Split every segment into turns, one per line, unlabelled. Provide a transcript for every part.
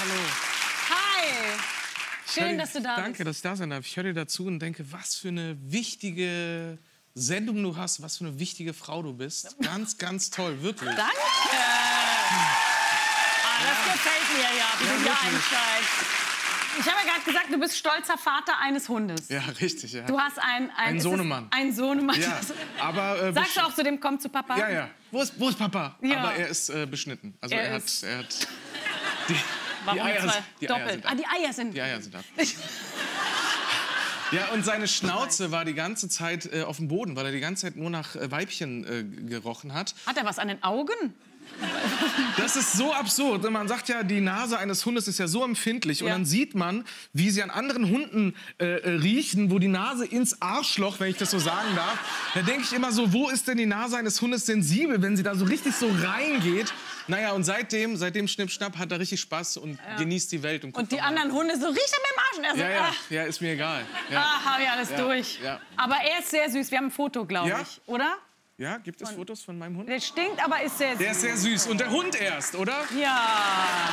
Hallo.
Hi. Schön, dass du da bist.
Danke, dass ich da sein darf. Ich höre dir dazu und denke, was für eine wichtige Sendung du hast, was für eine wichtige Frau du bist. Ganz, ganz toll, wirklich.
Danke. Das gefällt mir ja, wie du hier einsteigst. Ich habe ja gerade gesagt, du bist stolzer Vater eines Hundes.
Ja, richtig, ja.
Du hast einen
Sohnemann.
Ein Sohnemann.
Ja, aber,
sagst du auch zu dem, komm zu Papa?
Ja, ja. Wo ist Papa?
Ja.
Aber er ist beschnitten. Also er hat
Warum
die Eier
doppelt?
sind ab.
Die Eier sind.
Die Eier sind ab. Ja, und seine Schnauze war die ganze Zeit auf dem Boden, weil er die ganze Zeit nur nach Weibchen gerochen hat.
Hat er was an den Augen?
Das ist so absurd. Man sagt ja, die Nase eines Hundes ist ja so empfindlich. Ja. Und dann sieht man, wie sie an anderen Hunden riechen, wo die Nase ins Arschloch, wenn ich das so sagen darf. Da denke ich immer so, wo ist denn die Nase eines Hundes sensibel, wenn sie da so richtig so reingeht? Naja, und seitdem Schnipp-Schnapp, hat er richtig Spaß und genießt die Welt. Und
die anderen Hunde so, riecht er mit dem Arsch? Und er so,
ja, ist mir egal. Ja.
Hab ich alles durch.
Ja.
Aber er ist sehr süß. Wir haben ein Foto, glaube ich, oder?
Ja, gibt es Fotos von meinem Hund?
Der stinkt, aber ist sehr süß.
Der ist sehr süß. Und der Hund erst, oder?
Ja.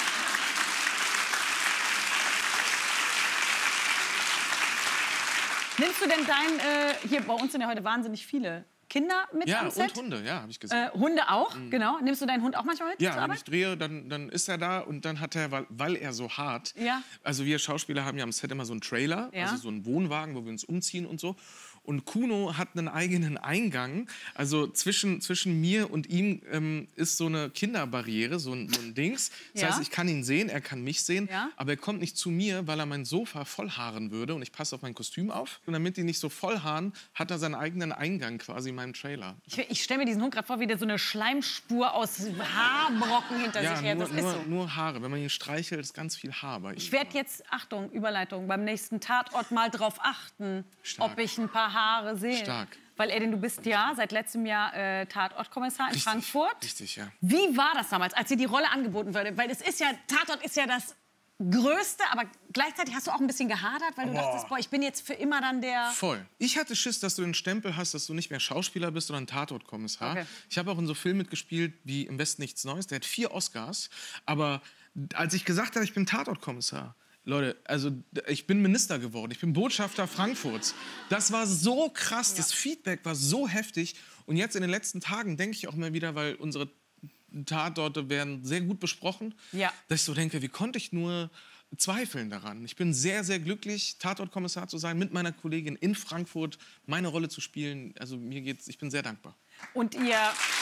Nimmst du denn hier bei uns sind ja heute wahnsinnig viele Kinder mit am Set?
Ja, und Hunde, ja, habe ich gesehen.
Hunde auch, genau. Nimmst du deinen Hund auch manchmal mit?
Ja, wenn ich drehe, dann ist er da und dann hat er, weil er so hart, also wir Schauspieler haben ja am Set immer so einen Trailer, also so einen Wohnwagen, wo wir uns umziehen und so. Und Kuno hat einen eigenen Eingang. Also zwischen mir und ihm ist so eine Kinderbarriere, so ein Dings. Das heißt, ich kann ihn sehen, er kann mich sehen. Ja. Aber er kommt nicht zu mir, weil er mein Sofa vollhaaren würde. Und ich passe auf mein Kostüm auf. Und damit die nicht so vollhaaren, hat er seinen eigenen Eingang quasi in meinem Trailer.
Ich stelle mir diesen Hund gerade vor, wie der so eine Schleimspur aus Haarbrocken hinter sich her. Das ist so.
Nur Haare. Wenn man ihn streichelt, ist ganz viel Haar bei ihm.
Ich werde jetzt, Achtung, Überleitung, beim nächsten Tatort mal drauf achten, ob ich ein paar Haare sehe.
Stark.
Weil, Edin, du bist ja seit letztem Jahr Tatortkommissar in Frankfurt.
Richtig, ja.
Wie war das damals, als dir die Rolle angeboten wurde? Weil es ist ja, Tatort ist ja das Größte, aber gleichzeitig hast du auch ein bisschen gehadert, weil du dachtest, boah, ich bin jetzt für immer dann der...
Voll. Ich hatte Schiss, dass du den Stempel hast, dass du nicht mehr Schauspieler bist, sondern Tatortkommissar. Okay. Ich habe auch in so Filmen mitgespielt wie Im Westen nichts Neues. Der hat 4 Oscars. Aber als ich gesagt habe, ich bin Tatortkommissar, Leute, also ich bin Minister geworden, ich bin Botschafter Frankfurts. Das war so krass, das Feedback war so heftig. Und jetzt in den letzten Tagen denke ich auch mal wieder, weil unsere Tatorte werden sehr gut besprochen, dass ich so denke, wie konnte ich nur zweifeln daran? Ich bin sehr, sehr glücklich, Tatortkommissar zu sein, mit meiner Kollegin in Frankfurt meine Rolle zu spielen. Also mir geht's, ich bin sehr dankbar.
Und ihr...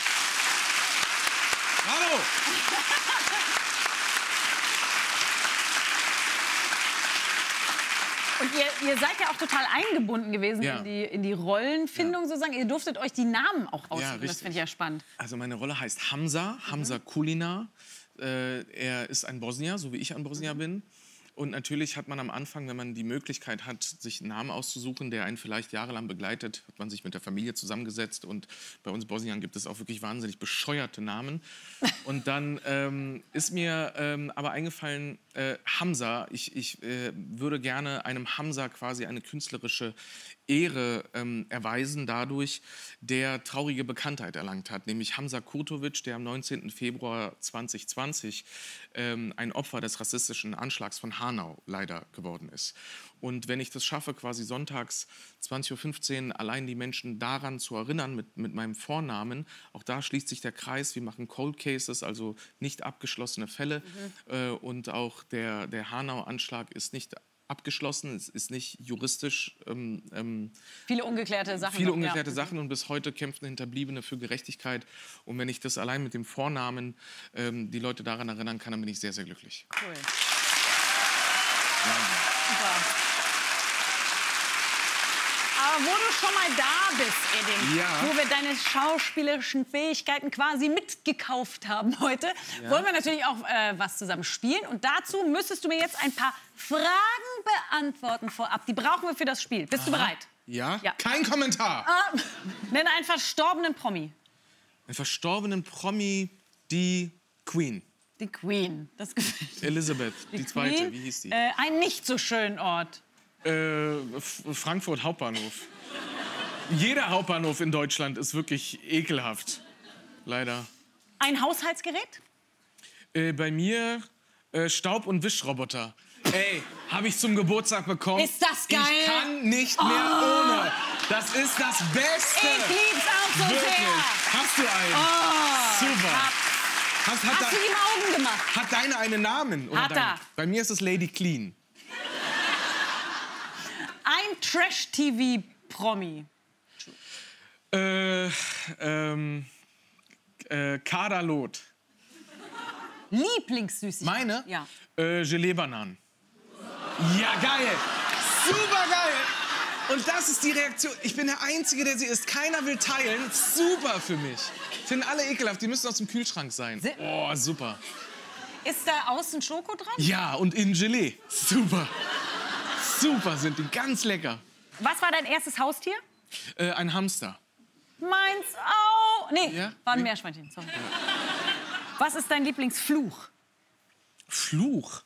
Bravo!
Und ihr seid ja auch total eingebunden gewesen in die Rollenfindung sozusagen. Ihr durftet euch die Namen auch aussuchen. Das finde ich ja spannend.
Also meine Rolle heißt Hamza Kulinar. Er ist ein Bosnier, so wie ich ein Bosnier bin. Und natürlich hat man am Anfang, wenn man die Möglichkeit hat, sich einen Namen auszusuchen, der einen vielleicht jahrelang begleitet, hat man sich mit der Familie zusammengesetzt. Und bei uns Bosniern gibt es auch wirklich wahnsinnig bescheuerte Namen. Und dann ist mir aber eingefallen, Hamza, ich würde gerne einem Hamza quasi eine künstlerische Ehre erweisen dadurch, der traurige Bekanntheit erlangt hat, nämlich Hamza Kurtovic, der am 19. Februar 2020 ein Opfer des rassistischen Anschlags von Hanau leider geworden ist. Und wenn ich das schaffe, quasi sonntags 20:15 Uhr allein die Menschen daran zu erinnern mit meinem Vornamen, auch da schließt sich der Kreis. Wir machen Cold Cases, also nicht abgeschlossene Fälle. Und auch der Hanau-Anschlag ist nicht abgeschlossen, es ist nicht juristisch...
viele ungeklärte Sachen.
Viele ungeklärte Sachen und bis heute kämpfen Hinterbliebene für Gerechtigkeit. Und wenn ich das allein mit dem Vornamen die Leute daran erinnern kann, dann bin ich sehr, sehr glücklich.
Cool. Super. Aber wo du schon mal da bist, Edin, wo wir deine schauspielerischen Fähigkeiten quasi mitgekauft haben heute, wollen wir natürlich auch was zusammen spielen. Und dazu müsstest du mir jetzt ein paar Fragen beantworten vorab. Die brauchen wir für das Spiel. Bist du bereit?
Ja? Kein Kommentar.
Nenne einen verstorbenen Promi.
Einen verstorbenen Promi, die Queen.
Die Queen, das gefällt mir.
Elisabeth, die Zweite, wie hieß die?
Ein nicht so schönen Ort.
Frankfurt Hauptbahnhof. Jeder Hauptbahnhof in Deutschland ist wirklich ekelhaft. Leider.
Ein Haushaltsgerät?
Bei mir Staub- und Wischroboter. Ey, habe ich zum Geburtstag bekommen.
Ist das geil?
Ich kann nicht mehr ohne. Das ist das Beste.
Ich lieb's auch so
Wirklich.
sehr.
Hast du einen? Super.
Hast du ihm Augen gemacht?
Hat deine einen Namen? Oder
Hat er.
Bei mir ist es Lady Clean.
Ein Trash-TV-Promi.
Kader Loth.
Lieblingssüßigkeit.
Meine?
Ja.
Gelee-Bananen. Ja, geil. Super geil. Und das ist die Reaktion. Ich bin der Einzige, der sie isst. Keiner will teilen. Super für mich. Finden alle ekelhaft. Die müssen aus dem Kühlschrank sein. Oh, super.
Ist da außen Schoko dran?
Ja, und innen Gelee. Super. Super sind die. Ganz lecker.
Was war dein erstes Haustier?
Ein Hamster.
Meins auch. Nee,
Ja?
war ein
Nee.
Meerschweinchen. Sorry. Was ist dein Lieblingsfluch?
Fluch?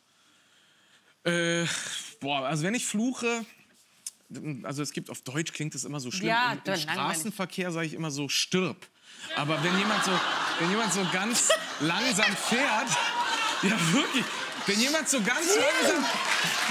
Also wenn ich fluche, also es gibt auf Deutsch klingt es immer so schlimm.
Ja,
Im
langweilig.
Straßenverkehr sage ich immer so stirb. Aber wenn jemand so ganz langsam fährt, ja wirklich, wenn jemand so ganz langsam